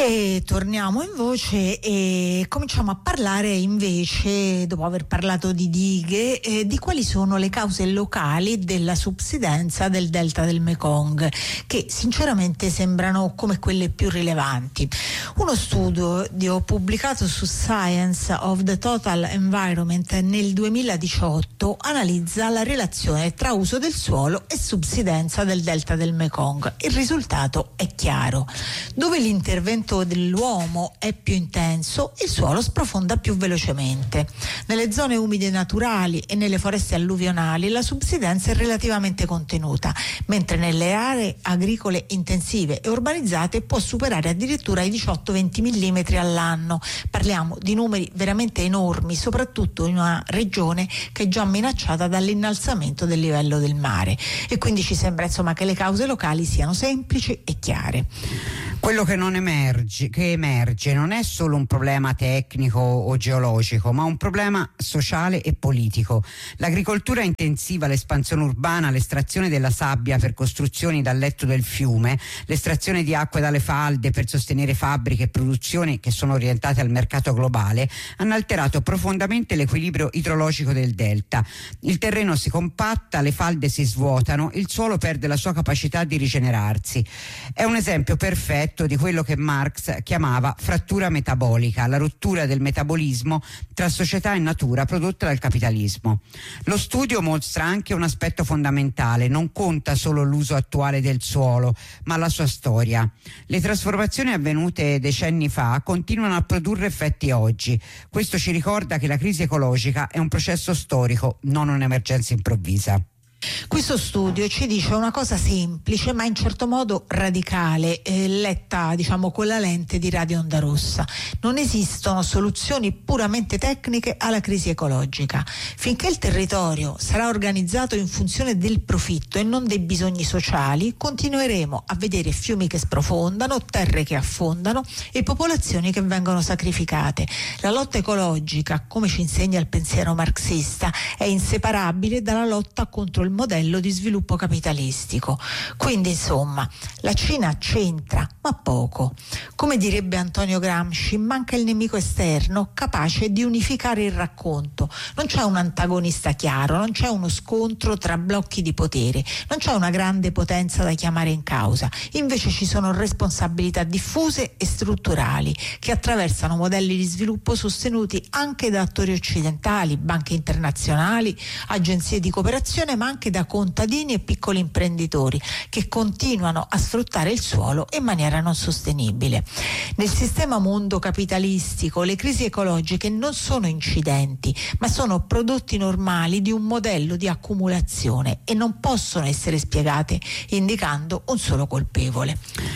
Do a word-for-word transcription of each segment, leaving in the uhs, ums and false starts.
E torniamo in voce e cominciamo a parlare invece, dopo aver parlato di dighe, eh, di quali sono le cause locali della subsidenza del delta del Mekong, che sinceramente sembrano come quelle più rilevanti. Uno studio pubblicato su Science of the Total Environment nel duemiladiciotto analizza la relazione tra uso del suolo e subsidenza del delta del Mekong. Il risultato è chiaro: dove l'intervento dell'uomo è più intenso, il suolo sprofonda più velocemente. Nelle zone umide naturali e nelle foreste alluvionali la subsidenza è relativamente contenuta, mentre nelle aree agricole intensive e urbanizzate può superare addirittura i diciotto venti millimetri all'anno. Parliamo di numeri veramente enormi, soprattutto in una regione che è già minacciata dall'innalzamento del livello del mare, e quindi ci sembra insomma che le cause locali siano semplici e chiare. Quello che non emerge, che emerge non è solo un problema tecnico o geologico, ma un problema sociale e politico. L'agricoltura intensiva, l'espansione urbana, l'estrazione della sabbia per costruzioni dal letto del fiume, l'estrazione di acque dalle falde per sostenere fabbriche e produzioni che sono orientate al mercato globale, hanno alterato profondamente l'equilibrio idrologico del delta. Il terreno si compatta, le falde si svuotano, il suolo perde la sua capacità di rigenerarsi. È un esempio perfetto di quello che Marx chiamava frattura metabolica, la rottura del metabolismo tra società e natura prodotta dal capitalismo. Lo studio mostra anche un aspetto fondamentale: non conta solo l'uso attuale del suolo, ma la sua storia. Le trasformazioni avvenute decenni fa continuano a produrre effetti oggi. Questo ci ricorda che la crisi ecologica è un processo storico, non un'emergenza improvvisa. Questo studio ci dice una cosa semplice ma in certo modo radicale, eh, letta diciamo con la lente di Radio Onda Rossa. Non esistono soluzioni puramente tecniche alla crisi ecologica. Finché il territorio sarà organizzato in funzione del profitto e non dei bisogni sociali, continueremo a vedere fiumi che sprofondano, terre che affondano e popolazioni che vengono sacrificate. La lotta ecologica, come ci insegna il pensiero marxista, è inseparabile dalla lotta contro il modello di sviluppo capitalistico. Quindi insomma la Cina c'entra, ma poco. Come direbbe Antonio Gramsci, manca il nemico esterno capace di unificare il racconto. Non c'è un antagonista chiaro, non c'è uno scontro tra blocchi di potere, non c'è una grande potenza da chiamare in causa. Invece ci sono responsabilità diffuse e strutturali che attraversano modelli di sviluppo sostenuti anche da attori occidentali, banche internazionali, agenzie di cooperazione, ma anche da contadini e piccoli imprenditori che continuano a sfruttare il suolo in maniera non sostenibile. Nel sistema mondo capitalistico le crisi ecologiche non sono incidenti, ma sono prodotti normali di un modello di accumulazione e non possono essere spiegate indicando un solo colpevole.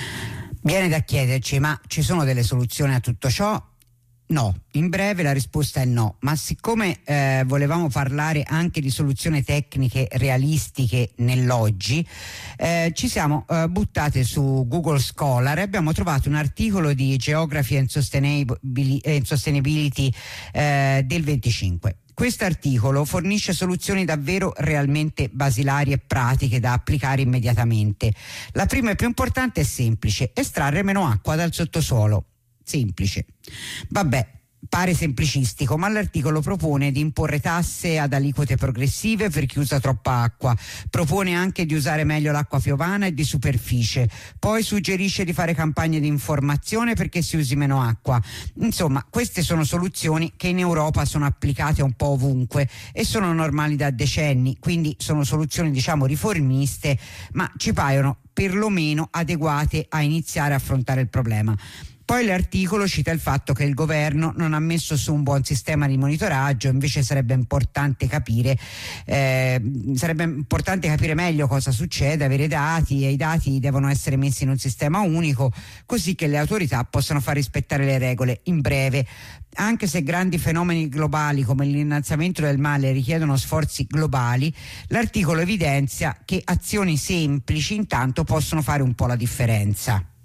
Viene da chiederci: ma ci sono delle soluzioni a tutto ciò? No, in breve la risposta è no, ma siccome eh, volevamo parlare anche di soluzioni tecniche realistiche nell'oggi, eh, ci siamo eh, buttate su Google Scholar e abbiamo trovato un articolo di Geography and Sustainability, and Sustainability eh, del venticinque. Questo articolo fornisce soluzioni davvero realmente basilari e pratiche da applicare immediatamente. La prima e più importante è semplice: estrarre meno acqua dal sottosuolo. Semplice. Vabbè, pare semplicistico, ma l'articolo propone di imporre tasse ad aliquote progressive per chi usa troppa acqua, propone anche di usare meglio l'acqua piovana e di superficie, poi suggerisce di fare campagne di informazione perché si usi meno acqua. Insomma, queste sono soluzioni che in Europa sono applicate un po' ovunque e sono normali da decenni, quindi sono soluzioni diciamo riformiste, ma ci paiono perlomeno adeguate a iniziare a affrontare il problema. Poi l'articolo cita il fatto che il governo non ha messo su un buon sistema di monitoraggio, invece sarebbe importante capire eh, sarebbe importante capire meglio cosa succede, avere dati, e i dati devono essere messi in un sistema unico così che le autorità possano far rispettare le regole. In breve, anche se grandi fenomeni globali come l'innalzamento del mare richiedono sforzi globali, l'articolo evidenzia che azioni semplici intanto possono fare un po' la differenza.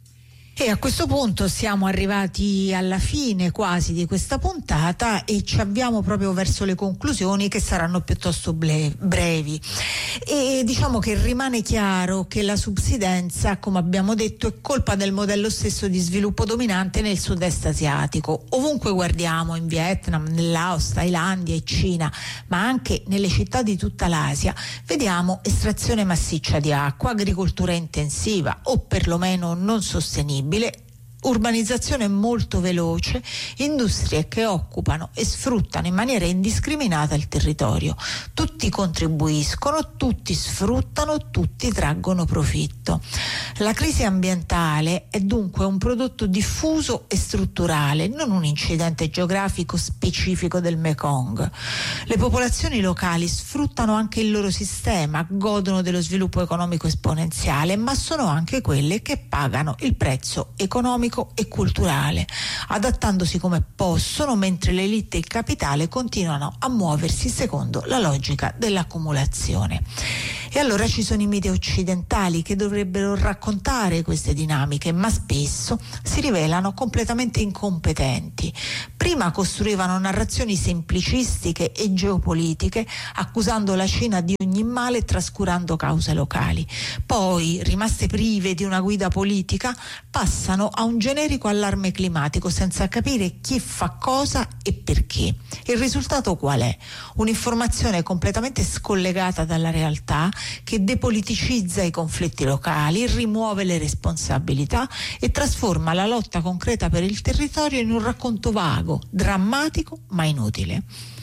E a questo punto siamo arrivati alla fine quasi di questa puntata e ci avviamo proprio verso le conclusioni, che saranno piuttosto ble- brevi. E diciamo che rimane chiaro che la subsidenza, come abbiamo detto, è colpa del modello stesso di sviluppo dominante nel sud-est asiatico. Ovunque guardiamo, in Vietnam, nel Laos, Thailandia e Cina, ma anche nelle città di tutta l'Asia, vediamo estrazione massiccia di acqua, agricoltura intensiva o perlomeno non sostenibile, urbanizzazione molto veloce, industrie che occupano e sfruttano in maniera indiscriminata il territorio. Tutti contribuiscono, tutti sfruttano, tutti traggono profitto. La crisi ambientale è dunque un prodotto diffuso e strutturale, non un incidente geografico specifico del Mekong. Le popolazioni locali sfruttano anche il loro sistema, godono dello sviluppo economico esponenziale, ma sono anche quelle che pagano il prezzo economico e culturale, adattandosi come possono, mentre l'elite e il capitale continuano a muoversi secondo la logica dell'accumulazione. E allora ci sono i media occidentali che dovrebbero raccontare queste dinamiche, ma spesso si rivelano completamente incompetenti. Prima costruivano narrazioni semplicistiche e geopolitiche, accusando la Cina di ogni male e trascurando cause locali. Poi, rimaste prive di una guida politica, passano a un generico allarme climatico senza capire chi fa cosa e perché. Il risultato qual è? Un'informazione completamente scollegata dalla realtà, che depoliticizza i conflitti locali, rimuove le responsabilità e trasforma la lotta concreta per il territorio in un racconto vago, drammatico ma inutile.